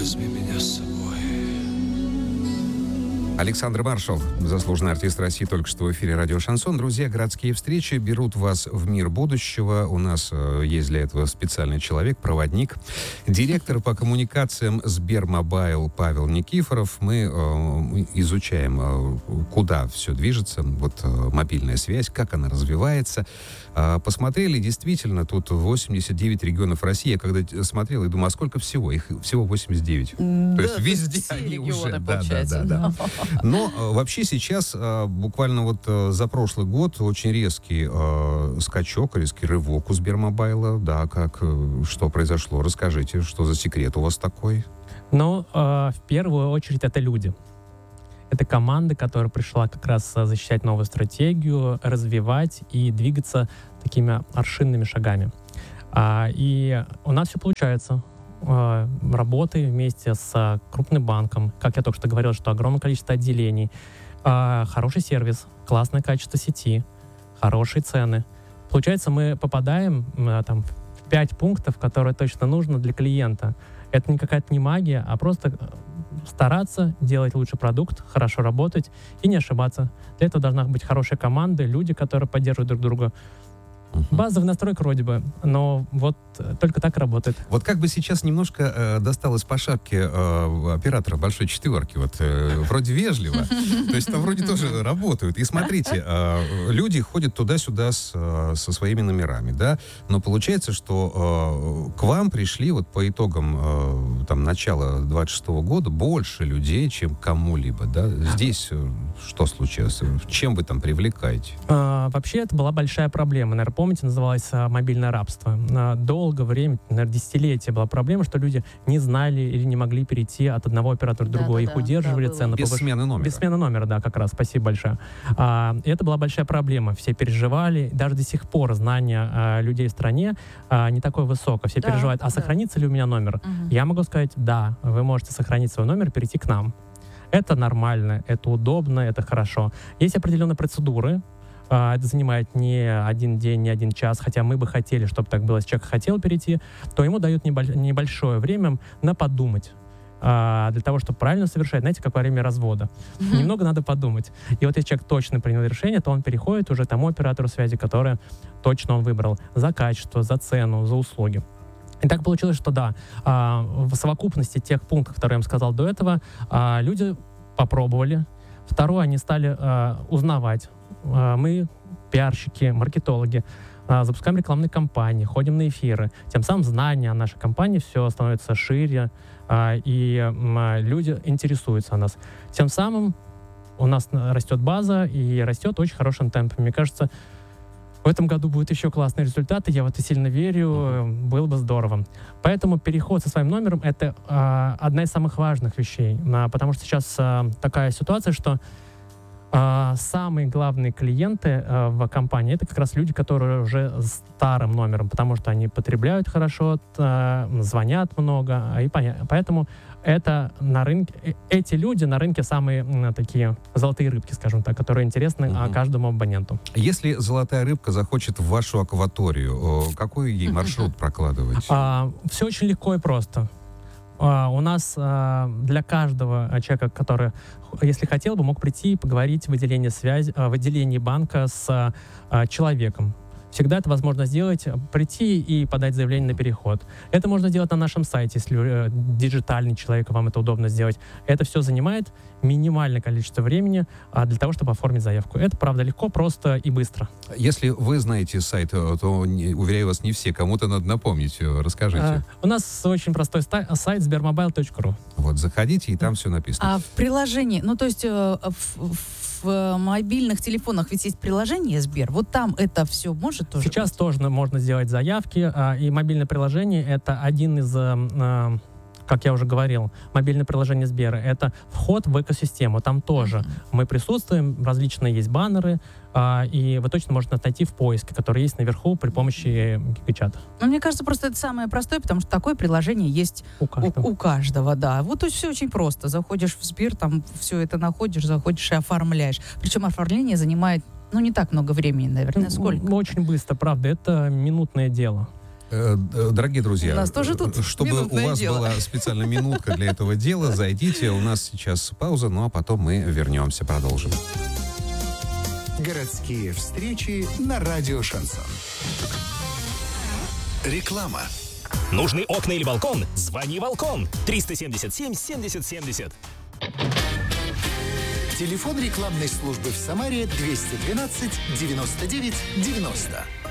возьми меня с собой. Александр Маршал, заслуженный артист России, только что в эфире радио «Шансон». Друзья, городские встречи берут вас в мир будущего. У нас есть для этого специальный человек, проводник, директор по коммуникациям Сбермобайл Павел Никифоров. Мы изучаем, куда все движется, вот мобильная связь, как она развивается. Посмотрели, действительно, тут 89 регионов России. Я когда смотрел, я думаю, а сколько всего? Их всего 89. Да, то есть везде они уже. Да. Но вообще сейчас буквально вот за прошлый год очень резкий скачок, резкий рывок у Сбермобайла. Да, что произошло? Расскажите, что за секрет у вас такой? Ну, в первую очередь это люди. Это команда, которая пришла как раз защищать новую стратегию, развивать и двигаться такими аршинными шагами. И у нас все получается. Работы вместе с крупным банком, как я только что говорил, что огромное количество отделений, хороший сервис, классное качество сети, хорошие цены. Получается, мы попадаем там, в 5 пунктов, которые точно нужно для клиента. Это не какая-то не магия, а просто стараться делать лучший продукт, хорошо работать и не ошибаться. Для этого должна быть хорошая команда, люди, которые поддерживают друг друга. Базовый настройка вроде бы, но вот только так работает. Вот как бы сейчас немножко досталось по шапке оператора большой четверки, вот вроде вежливо, то есть там вроде тоже работают. И смотрите, люди ходят туда-сюда со своими номерами, да, но получается, что к вам пришли вот по итогам там начала 26-го года больше людей, чем кому-либо, да. Здесь что случилось? Чем вы там привлекаете? Вообще это была большая проблема, наверное, помните, называлось мобильное рабство. Долгое время, наверное, десятилетия была проблема, что люди не знали или не могли перейти от одного оператора к другому. Их удерживали, цены без смены номера. Без смены номера, да, как раз. Спасибо большое. И это была большая проблема. Все переживали. Даже до сих пор знание людей в стране не такое высокое. Все переживают, сохранится ли у меня номер? Я могу сказать, да, вы можете сохранить свой номер и перейти к нам. Это нормально, это удобно, это хорошо. Есть определенные процедуры. Это занимает не один день, не один час, хотя мы бы хотели, чтобы так было. Если человек хотел перейти, то ему дают небольшое время на подумать. Для того, чтобы правильно совершать, знаете, как во время развода. Немного надо подумать. И вот если человек точно принял решение, то он переходит уже к тому оператору связи, который точно он выбрал за качество, за цену, за услуги. И так получилось, что да, в совокупности тех пунктов, которые я вам сказал до этого, люди попробовали. Второе, они стали узнавать. Мы, пиарщики, маркетологи, запускаем рекламные кампании, ходим на эфиры. Тем самым знания о нашей компании все становится шире, и люди интересуются о нас. Тем самым у нас растет база и растет очень хорошим темпом. Мне кажется, в этом году будут еще классные результаты, я в это сильно верю, было бы здорово. Поэтому переход со своим номером — это одна из самых важных вещей, потому что сейчас такая ситуация, что самые главные клиенты в компании — это как раз люди, которые уже с старым номером, потому что они потребляют хорошо, звонят много, и поэтому это на рынке, эти люди на рынке самые такие золотые рыбки, скажем так, которые интересны каждому абоненту. Если золотая рыбка захочет в вашу акваторию, какой ей маршрут прокладывать? Все очень легко и просто. У нас для каждого человека, который, если хотел бы, мог прийти и поговорить в отделении связи, в отделении банка с человеком. Всегда это возможно сделать, прийти и подать заявление на переход. Это можно сделать на нашем сайте, если диджитальный человек, вам это удобно сделать. Это все занимает минимальное количество времени для того, чтобы оформить заявку. Это, правда, легко, просто и быстро. Если вы знаете сайт, то, уверяю вас, не все. Кому-то надо напомнить. Расскажите. У нас очень простой сайт sbermobile.ru. Вот, заходите, и там все написано. А в приложении, ну, то есть в мобильных телефонах ведь есть приложение Сбер, вот там это все может тоже Сейчас быть? тоже можно сделать заявки, и мобильное приложение — это один из, как я уже говорил, мобильное приложение Сбера — это вход в экосистему. Там тоже мы присутствуем, различные есть баннеры, и вы точно можете нас найти в поиске, который есть наверху при помощи гигачата. Ну, мне кажется, просто это самое простое, потому что такое приложение есть у каждого, да. Вот то есть все очень просто. Заходишь в Сбер, там все это находишь, заходишь и оформляешь. Причем оформление занимает, не так много времени, наверное. Сколько? Очень быстро, правда. Это минутное дело. Дорогие друзья, у нас тоже тут чтобы у вас дело. была специальная минутка для этого дела, зайдите. У нас сейчас пауза, ну а потом мы вернемся, продолжим. Городские встречи на радио «Шансон». Реклама. Нужны окна или балкон? Звони «Волкон». 377 70 70. Телефон рекламной службы в Самаре 212 99 90.